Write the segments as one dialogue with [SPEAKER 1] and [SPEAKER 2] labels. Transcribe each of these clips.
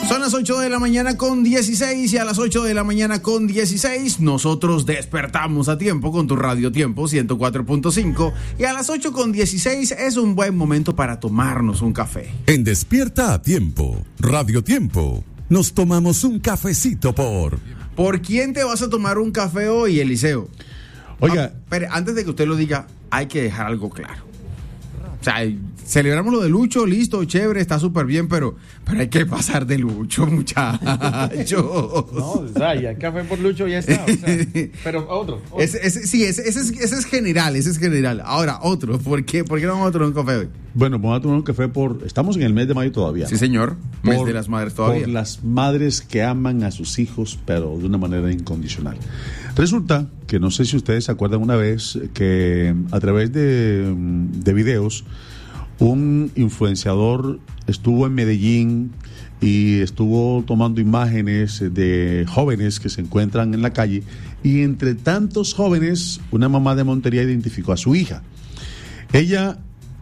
[SPEAKER 1] Son las 8 de la mañana con 16 y a las 8 de la mañana con 16 nosotros despertamos a tiempo con tu Radio Tiempo 104.5 y a las 8 con 16 es un buen momento para tomarnos un café.
[SPEAKER 2] En Despierta a Tiempo, Radio Tiempo, nos tomamos un cafecito por...
[SPEAKER 1] ¿Por quién te vas a tomar un café hoy, Eliseo?
[SPEAKER 3] Oiga,
[SPEAKER 1] Pero antes de que usted lo diga, hay que dejar algo claro. O sea, celebramos lo de Lucho, listo, chévere, está súper bien, pero hay que pasar de Lucho, muchachos.
[SPEAKER 3] no, o sea, ya café por Lucho ya está, o sea, pero otro.
[SPEAKER 1] Ese es general. Ahora, otro, ¿por qué no vamos a tomar un café hoy?
[SPEAKER 3] Bueno, vamos a tomar un café estamos en el mes de mayo todavía.
[SPEAKER 1] Sí, señor, mes de las madres todavía.
[SPEAKER 3] Por las madres que aman a sus hijos, pero de una manera incondicional. Resulta que no sé si ustedes se acuerdan una vez que a través de videos un influenciador estuvo en Medellín y estuvo tomando imágenes de jóvenes que se encuentran en la calle y entre tantos jóvenes una mamá de Montería identificó a su hija. Ella,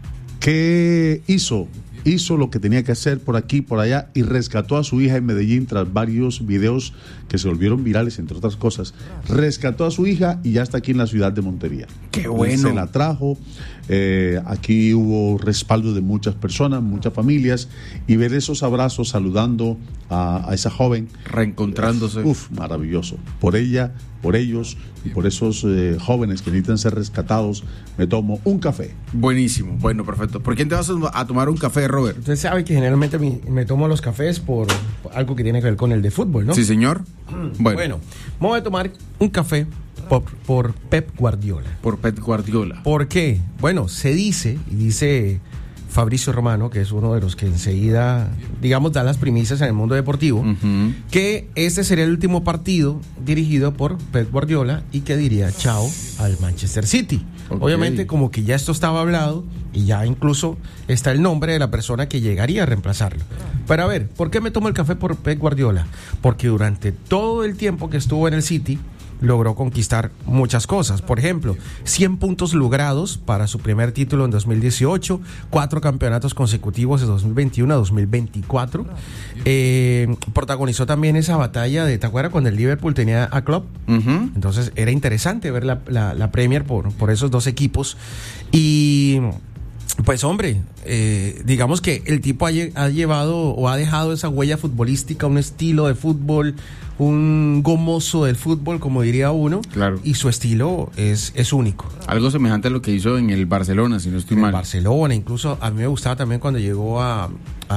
[SPEAKER 3] ¿qué hizo? Hizo lo que tenía que hacer por aquí, por allá y rescató a su hija en Medellín tras varios videos que se volvieron virales, entre otras cosas. Rescató a su hija y ya está aquí en la ciudad de Montería.
[SPEAKER 1] ¡Qué bueno!
[SPEAKER 3] Se la trajo. Aquí hubo respaldo de muchas personas, muchas familias y ver esos abrazos saludando a esa joven.
[SPEAKER 1] Reencontrándose.
[SPEAKER 3] Maravilloso. Por ella, por ellos y por esos jóvenes que necesitan ser rescatados, me tomo un café.
[SPEAKER 1] Buenísimo, bueno, perfecto. ¿Por quién te vas a tomar un café, Robert?
[SPEAKER 4] Usted sabe que generalmente me tomo los cafés por algo que tiene que ver con el de fútbol, ¿no?
[SPEAKER 1] Sí, señor.
[SPEAKER 4] Bueno, me voy a tomar un café por Pep Guardiola.
[SPEAKER 1] Por Pep Guardiola.
[SPEAKER 4] ¿Por qué? Bueno, se dice, y dice Fabricio Romano, que es uno de los que enseguida, digamos, da las primicias en el mundo deportivo, que este sería el último partido dirigido por Pep Guardiola y que diría chao al Manchester City. Okay. Obviamente, como que ya esto estaba hablado y ya incluso está el nombre de la persona que llegaría a reemplazarlo. Pero a ver, ¿por qué me tomo el café por Pep Guardiola? Porque durante todo el tiempo que estuvo en el City logró conquistar muchas cosas. Por ejemplo, 100 puntos logrados para su primer título en 2018, 4 campeonatos consecutivos de 2021 a 2024. Protagonizó también esa batalla de, ¿te acuerdas cuando el Liverpool tenía a Klopp? Entonces era interesante ver la Premier por esos dos equipos. Y pues hombre, digamos que el tipo ha llevado o ha dejado esa huella futbolística, un estilo de fútbol, un gomoso del fútbol, como diría uno. Claro. Y su estilo es único.
[SPEAKER 1] Algo semejante a lo que hizo en el Barcelona, si no estoy mal.
[SPEAKER 4] En Barcelona, incluso a mí me gustaba también cuando llegó al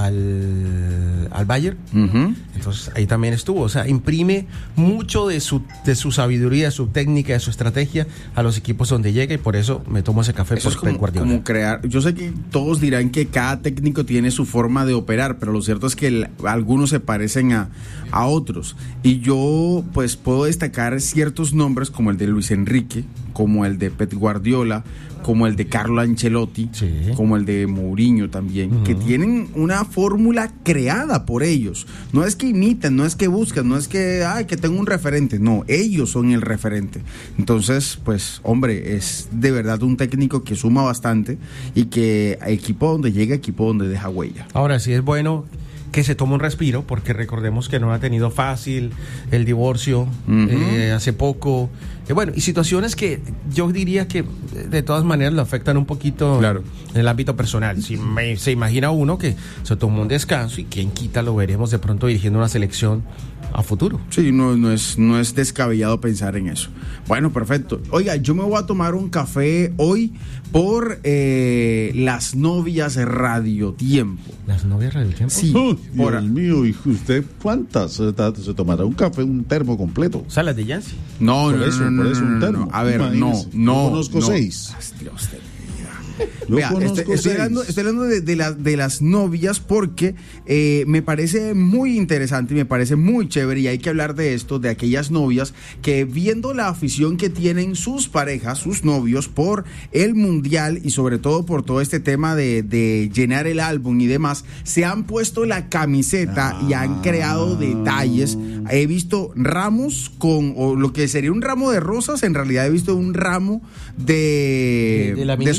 [SPEAKER 4] Bayern. Entonces ahí también estuvo. O sea, imprime mucho de su sabiduría, de su técnica, de su estrategia a los equipos donde llega y por eso me tomo ese café por Pep Guardiola.
[SPEAKER 1] Como crear. Yo sé que todos dirán que cada técnico tiene su forma de operar, pero lo cierto es que algunos se parecen a otros. Y yo pues puedo destacar ciertos nombres como el de Luis Enrique, como el de Pep Guardiola, como el de Carlo Ancelotti, sí, como el de Mourinho también, que tienen una fórmula creada por ellos. No es que imitan, no es que buscan, no es que tengo un referente, no, ellos son el referente. Entonces, pues, hombre, es de verdad un técnico que suma bastante y que equipo donde llega, equipo donde deja huella.
[SPEAKER 4] Ahora sí es bueno que se tome un respiro, porque recordemos que no ha tenido fácil el divorcio hace poco. Bueno, y situaciones que yo diría que de todas maneras lo afectan un poquito, claro, en el ámbito personal. Se imagina uno que se tomó un descanso y quien quita lo veremos de pronto dirigiendo una selección a futuro.
[SPEAKER 1] Sí, no es descabellado pensar en eso. Bueno, perfecto. Oiga, yo me voy a tomar un café hoy por las novias Radio Tiempo.
[SPEAKER 4] ¿Las novias Radio Tiempo?
[SPEAKER 3] Sí. Dios mío, ¿y usted cuántas se tomará? Un café, un termo completo.
[SPEAKER 4] ¿O sea, las de Yancy?
[SPEAKER 1] No, por eso un termo. A ver,
[SPEAKER 3] imagínese.
[SPEAKER 1] no.
[SPEAKER 3] Conozco 6.
[SPEAKER 1] Dios te Vea, estoy hablando de las novias porque me parece muy interesante y me parece muy chévere y hay que hablar de esto, de aquellas novias que viendo la afición que tienen sus parejas, sus novios por el mundial y sobre todo por todo este tema de llenar el álbum y demás, se han puesto la camiseta y han creado detalles. He visto ramos o lo que sería un ramo de rosas, en realidad he visto un ramo de sobrecitos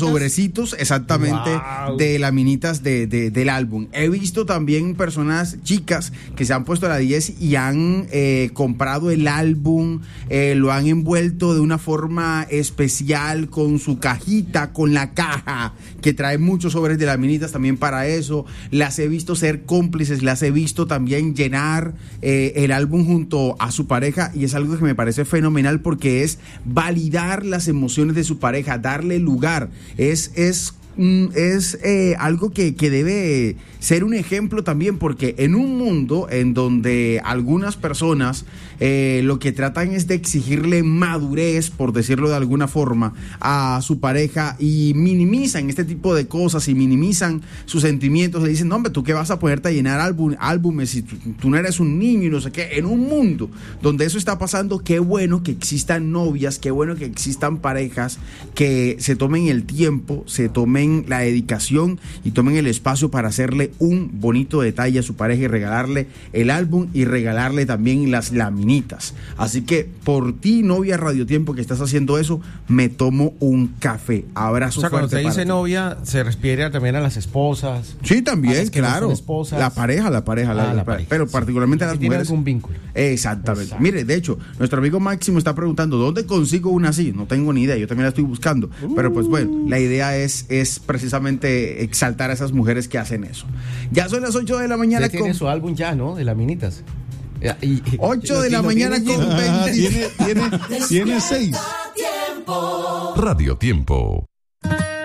[SPEAKER 1] pedacitos exactamente de laminitas del álbum. He visto también personas, chicas, que se han puesto a la 10 y han comprado el álbum, lo han envuelto de una forma especial con su cajita, con la caja, que trae muchos sobres de laminitas también para eso. Las he visto ser cómplices, las he visto también llenar el álbum junto a su pareja, y es algo que me parece fenomenal porque es validar las emociones de su pareja, darle lugar, es algo que debe ser un ejemplo también, porque en un mundo en donde algunas personas lo que tratan es de exigirle madurez, por decirlo de alguna forma, a su pareja, y minimizan este tipo de cosas y minimizan sus sentimientos, le dicen, no, hombre, ¿tú qué vas a ponerte a llenar álbumes si tú no eres un niño y no sé qué? En un mundo donde eso está pasando, qué bueno que existan novias, qué bueno que existan parejas que se tomen el tiempo, se tomen la dedicación y tomen el espacio para hacerle un bonito detalle a su pareja y regalarle el álbum y regalarle también las laminitas. Así que por ti, novia Radio Tiempo, que estás haciendo eso, me tomo un café. Abrazo fuerte.
[SPEAKER 4] Cuando se dice novia, se refiere también a las esposas.
[SPEAKER 1] Sí, también, claro.
[SPEAKER 4] No esposas.
[SPEAKER 1] La pareja.
[SPEAKER 4] La pareja.
[SPEAKER 1] Pero particularmente a las mujeres.
[SPEAKER 4] Tiene algún vínculo.
[SPEAKER 1] Exactamente. Exacto. Mire, de hecho, nuestro amigo Máximo está preguntando, ¿dónde consigo una así? No tengo ni idea, yo también la estoy buscando. Pero pues bueno, la idea es precisamente exaltar a esas mujeres que hacen eso. Ya son las 8 de la mañana.
[SPEAKER 4] Ya tiene su álbum ya, ¿no? De laminitas.
[SPEAKER 1] 8 de la mañana con 20.
[SPEAKER 3] Tiene 6.
[SPEAKER 2] Radio Tiempo.